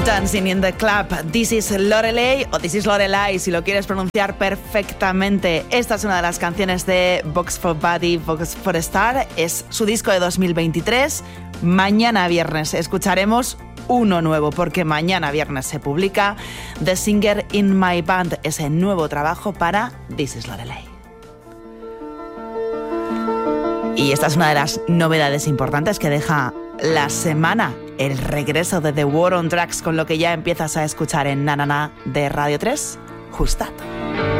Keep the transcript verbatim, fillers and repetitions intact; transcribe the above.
Dancing in the Club. This is Lorelei o This is Lorelai, si lo quieres pronunciar perfectamente. Esta es una de las canciones de Box for Body, Box for Star. Es su disco de dos mil veintitrés. Mañana viernes escucharemos uno nuevo, porque mañana viernes se publica The Singer in My Band, ese nuevo trabajo para This is Lorelei. Y esta es una de las novedades importantes que deja la semana, el regreso de The War on Drugs, con lo que ya empiezas a escuchar en Na Na Na de Radio tres, Justat.